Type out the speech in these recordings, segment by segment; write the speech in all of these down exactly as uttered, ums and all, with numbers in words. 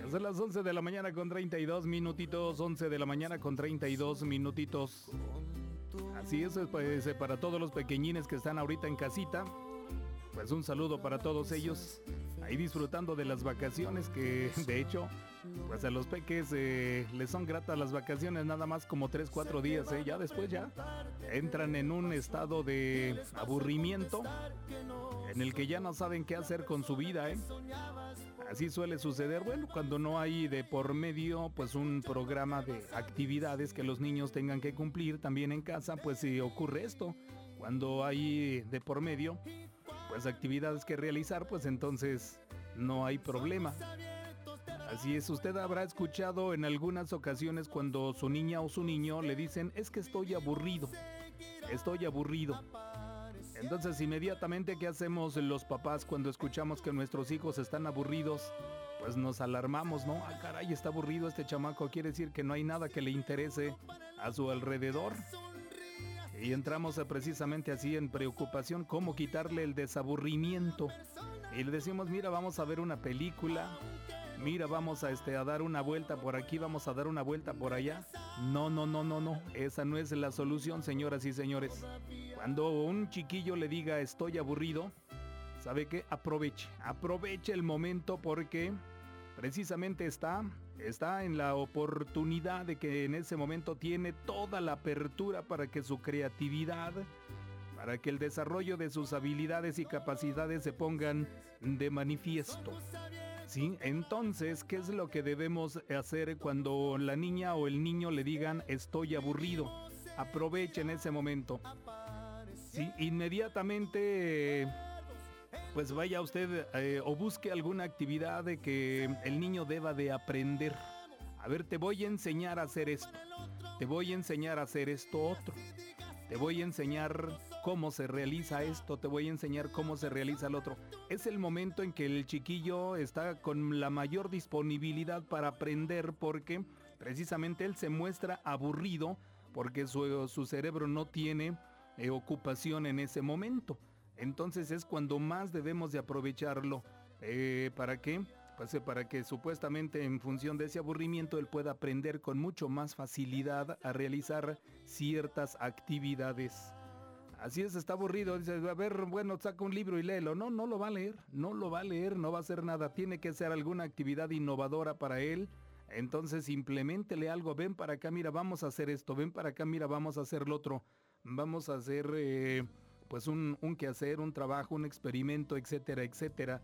Son las once de la mañana con treinta y dos minutitos, once de la mañana con treinta y dos minutitos. Así es, pues para todos los pequeñines que están ahorita en casita, pues un saludo para todos ellos, ahí disfrutando de las vacaciones que de hecho, pues a los peques eh, les son gratas las vacaciones nada más como tres, cuatro días, ¿eh? Ya después ya entran en un estado de aburrimiento en el que ya no saben qué hacer con su vida, ¿eh? Así suele suceder, bueno, cuando no hay de por medio pues un programa de actividades que los niños tengan que cumplir también en casa, pues sí ocurre esto. Cuando hay de por medio pues actividades que realizar, pues entonces no hay problema. Así es, usted habrá escuchado en algunas ocasiones cuando su niña o su niño le dicen, es que estoy aburrido, estoy aburrido. Entonces, inmediatamente, ¿qué hacemos los papás cuando escuchamos que nuestros hijos están aburridos? Pues nos alarmamos, ¿no? Ah, caray, está aburrido este chamaco, quiere decir que no hay nada que le interese a su alrededor. Y entramos a precisamente así en preocupación, cómo quitarle el desaburrimiento. Y le decimos, mira, vamos a ver una película, mira, vamos a, este, a dar una vuelta por aquí, vamos a dar una vuelta por allá. No, no, no, no, no, esa no es la solución, señoras y señores. Cuando un chiquillo le diga estoy aburrido, ¿sabe qué? Aproveche, aproveche el momento porque precisamente está, está en la oportunidad de que en ese momento tiene toda la apertura para que su creatividad, para que el desarrollo de sus habilidades y capacidades se pongan de manifiesto. Sí, entonces, ¿qué es lo que debemos hacer cuando la niña o el niño le digan estoy aburrido? Aprovechen ese momento. Sí, inmediatamente, pues vaya usted eh, o busque alguna actividad de que el niño deba de aprender. A ver, te voy a enseñar a hacer esto. Te voy a enseñar a hacer esto otro. Te voy a enseñar cómo se realiza esto, te voy a enseñar cómo se realiza el otro. Es el momento en que el chiquillo está con la mayor disponibilidad para aprender porque precisamente él se muestra aburrido porque su, su cerebro no tiene eh, ocupación en ese momento. Entonces es cuando más debemos de aprovecharlo. Eh, ¿Para qué? Pues eh, para que supuestamente en función de ese aburrimiento él pueda aprender con mucho más facilidad a realizar ciertas actividades. Así es, está aburrido, dice, a ver, bueno, saca un libro y léelo. No, no lo va a leer, no lo va a leer, no va a hacer nada. Tiene que ser alguna actividad innovadora para él. Entonces, impleméntele algo, ven para acá, mira, vamos a hacer esto, ven para acá, mira, vamos a hacer lo otro. Vamos a hacer, eh, pues, un, un quehacer, un trabajo, un experimento, etcétera, etcétera.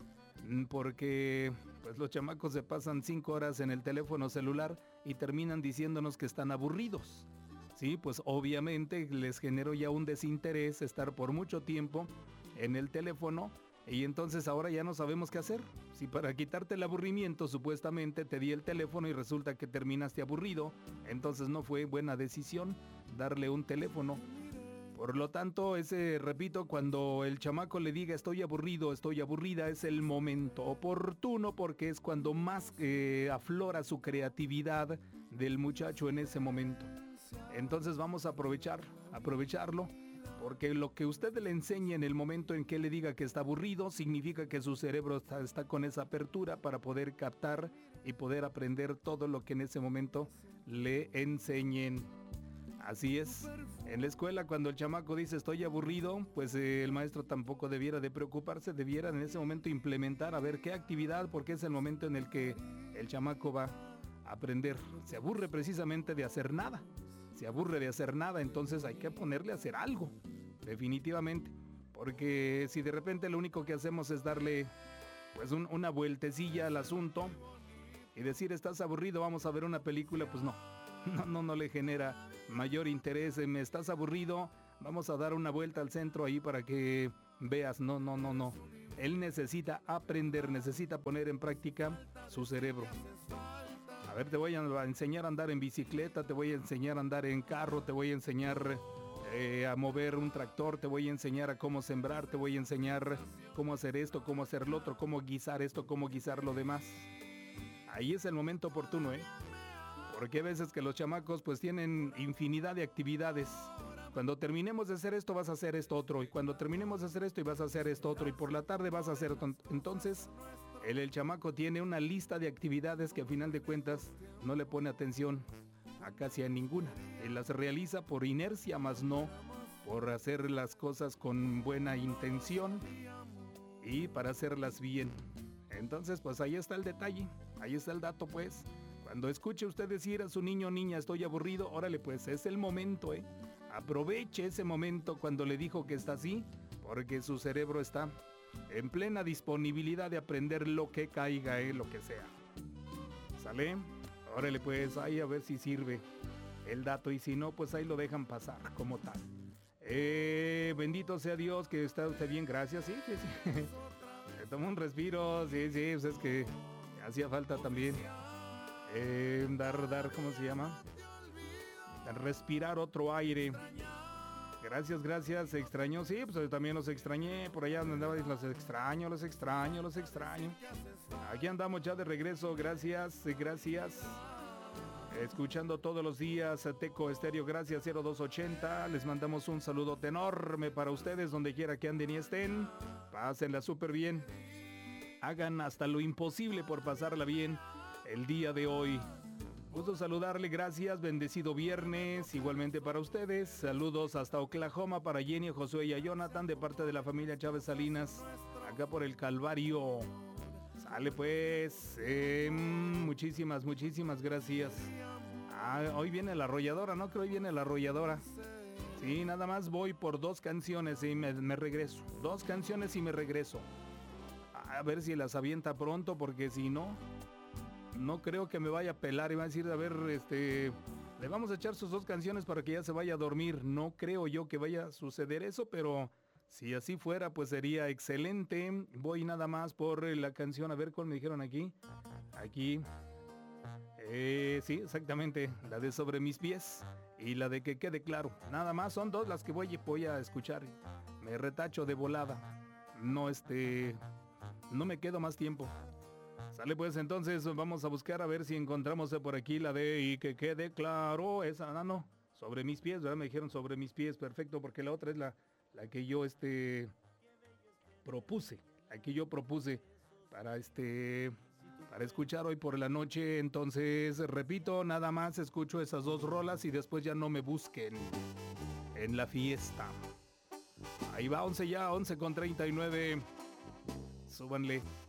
Porque, pues, los chamacos se pasan cinco horas en el teléfono celular y terminan diciéndonos que están aburridos. Sí, pues obviamente les generó ya un desinterés estar por mucho tiempo en el teléfono y entonces ahora ya no sabemos qué hacer. Si para quitarte el aburrimiento supuestamente te di el teléfono y resulta que terminaste aburrido, entonces no fue buena decisión darle un teléfono. Por lo tanto, ese, repito, cuando el chamaco le diga estoy aburrido, estoy aburrida, es el momento oportuno porque es cuando más eh, aflora su creatividad del muchacho en ese momento. Entonces vamos a aprovechar, aprovecharlo, porque lo que usted le enseñe en el momento en que le diga que está aburrido, significa que su cerebro está, está con esa apertura para poder captar y poder aprender todo lo que en ese momento le enseñen. Así es, en la escuela cuando el chamaco dice estoy aburrido, pues eh, el maestro tampoco debiera de preocuparse, debiera en ese momento implementar a ver qué actividad, porque es el momento en el que el chamaco va a aprender. Se aburre precisamente de hacer nada. Se aburre de hacer nada, entonces hay que ponerle a hacer algo, definitivamente, porque si de repente lo único que hacemos es darle pues un, una vueltecilla al asunto y decir estás aburrido, vamos a ver una película, pues no, no, no, no le genera mayor interés. Me estás aburrido, vamos a dar una vuelta al centro ahí para que veas, no, no, no, no, él necesita aprender, necesita poner en práctica su cerebro. A ver, te voy a enseñar a andar en bicicleta, te voy a enseñar a andar en carro, te voy a enseñar eh, a mover un tractor, te voy a enseñar a cómo sembrar, te voy a enseñar cómo hacer esto, cómo hacer lo otro, cómo guisar esto, cómo guisar lo demás. Ahí es el momento oportuno, ¿eh? Porque hay veces que los chamacos pues tienen infinidad de actividades. Cuando terminemos de hacer esto vas a hacer esto otro, y cuando terminemos de hacer esto y vas a hacer esto otro, y por la tarde vas a hacer otro. Entonces El, el chamaco tiene una lista de actividades que a final de cuentas no le pone atención a casi a ninguna. Él las realiza por inercia, más no por hacer las cosas con buena intención y para hacerlas bien. Entonces, pues ahí está el detalle, ahí está el dato, pues. Cuando escuche usted decir a su niño o niña, estoy aburrido, órale, pues es el momento, ¿eh? Aproveche ese momento cuando le dijo que está así, porque su cerebro está en plena disponibilidad de aprender lo que caiga, ¿eh? Lo que sea. ¿Sale? Órale, pues, ahí a ver si sirve el dato, y si no, pues ahí lo dejan pasar como tal. Eh, bendito sea Dios que está usted bien, gracias, sí, sí, sí. Se tomó un respiro, sí, sí, pues es que hacía falta también. Eh, dar, dar, ¿cómo se llama? Respirar otro aire. Gracias, gracias, se extrañó, sí, pues yo también los extrañé, por allá donde andaba, los extraño, los extraño, los extraño. Aquí andamos ya de regreso, gracias, gracias. Escuchando todos los días Teco Estéreo, gracias, cero dos ochenta. Les mandamos un saludote enorme para ustedes, donde quiera que anden y estén. Pásenla súper bien. Hagan hasta lo imposible por pasarla bien el día de hoy. Gusto saludarle, gracias, bendecido viernes, igualmente para ustedes. Saludos hasta Oklahoma para Jenny, Josué y a Jonathan, de parte de la familia Chávez Salinas, acá por el Calvario. Sale pues, eh, muchísimas, muchísimas gracias. Ah, hoy viene la arrolladora, ¿no? Creo que hoy viene la arrolladora. Sí, nada más voy por dos canciones y me, me regreso. Dos canciones y me regreso. A ver si las avienta pronto, porque si no, no creo que me vaya a pelar y va a decir, a ver, este, le vamos a echar sus dos canciones para que ya se vaya a dormir. No creo yo que vaya a suceder eso, pero si así fuera, pues sería excelente. Voy nada más por la canción, a ver cuál me dijeron aquí. Aquí. Eh, sí, exactamente, la de Sobre Mis Pies y la de Que Quede Claro. Nada más, son dos las que voy, voy a escuchar. Me retacho de volada. No, este, no me quedo más tiempo. Sale pues, entonces vamos a buscar a ver si encontramos por aquí la de Y Que Quede Claro. Esa, no, no, Sobre Mis Pies, ¿verdad? Me dijeron Sobre Mis Pies, perfecto, porque la otra es la, la que yo, este, propuse. La que yo propuse para, este... para escuchar hoy por la noche. Entonces, repito, nada más escucho esas dos rolas y después ya no me busquen en la fiesta. Ahí va, once ya, once con treinta y nueve. Súbanle.